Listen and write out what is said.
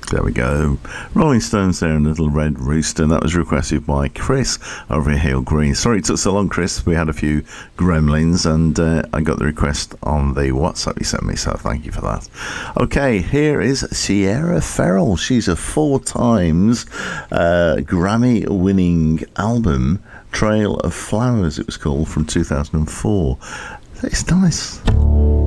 There we go. Rolling Stones there in Little Red Rooster. That was requested by Chris over at Hale Green. Sorry it took so long, Chris. We had a few gremlins and I got the request on the WhatsApp you sent me, so thank you for that. Okay, here is Sierra Ferrell. She's a 4 times Grammy-winning album, Trail of Flowers, it was called, from 2004. It's nice.